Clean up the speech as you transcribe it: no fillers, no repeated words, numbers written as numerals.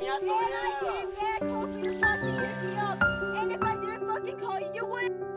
And I came back hoping to fucking pick me up. And if I didn't fucking call you, you wouldn't.